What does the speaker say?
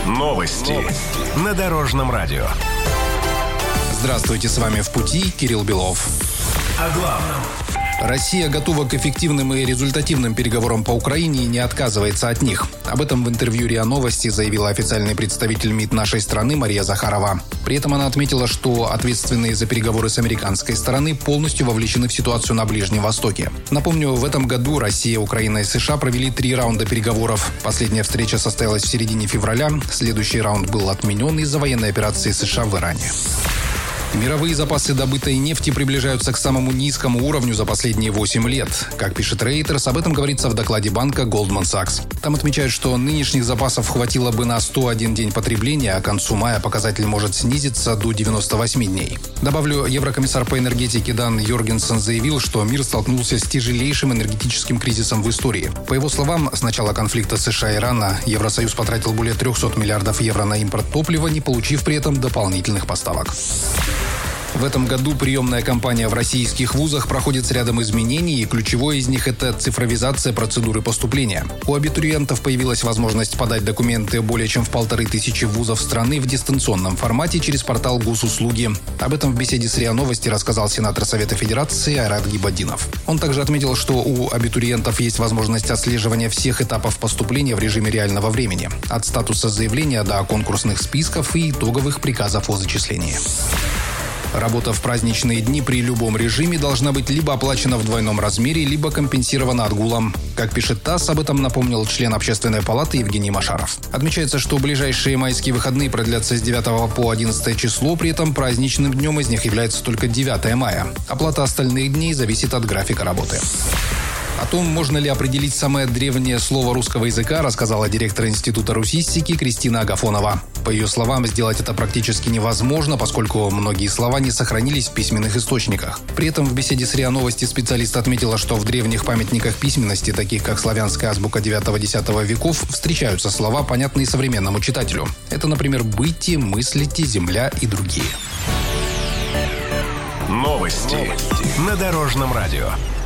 Новости на Дорожном радио. Здравствуйте, с вами «В пути» Кирилл Белов. О главном. Россия готова к эффективным и результативным переговорам по Украине и не отказывается от них. Об этом в интервью РИА Новости заявила официальный представитель МИД нашей страны Мария Захарова. При этом она отметила, что ответственные за переговоры с американской стороны полностью вовлечены в ситуацию на Ближнем Востоке. Напомню, в этом году Россия, Украина и США провели 3 раунда переговоров. Последняя встреча состоялась в середине февраля. Следующий раунд был отменен из-за военной операции США в Иране. Мировые запасы добытой нефти приближаются к самому низкому уровню за последние 8 лет. Как пишет Reuters, об этом говорится в докладе банка Goldman Sachs. Там отмечают, что нынешних запасов хватило бы на 101 день потребления, а к концу мая показатель может снизиться до 98 дней. Добавлю, еврокомиссар по энергетике Дан Йоргенсен заявил, что мир столкнулся с тяжелейшим энергетическим кризисом в истории. По его словам, с начала конфликта США и Ирана Евросоюз потратил более 300 миллиардов евро на импорт топлива, не получив при этом дополнительных поставок. В этом году приемная кампания в российских вузах проходит с рядом изменений, и ключевое из них – это цифровизация процедуры поступления. У абитуриентов появилась возможность подать документы более чем в 1500 вузов страны в дистанционном формате через портал Госуслуги. Об этом в беседе с РИА Новости рассказал сенатор Совета Федерации Айрат Гибаддинов. Он также отметил, что у абитуриентов есть возможность отслеживания всех этапов поступления в режиме реального времени – от статуса заявления до конкурсных списков и итоговых приказов о зачислении. Работа в праздничные дни при любом режиме должна быть либо оплачена в двойном размере, либо компенсирована отгулом. Как пишет ТАСС, об этом напомнил член Общественной палаты Евгений Машаров. Отмечается, что ближайшие майские выходные продлятся с 9 по 11 число, при этом праздничным днем из них является только 9 мая. Оплата остальных дней зависит от графика работы. О том, можно ли определить самое древнее слово русского языка, рассказала директор Института русистики Кристина Агафонова. По ее словам, сделать это практически невозможно, поскольку многие слова не сохранились в письменных источниках. При этом в беседе с РИА Новости специалист отметила, что в древних памятниках письменности, таких как славянская азбука 9-10 веков, встречаются слова, понятные современному читателю. Это, например, «быти», «мыслите», «земля» и другие. Новости на Дорожном радио.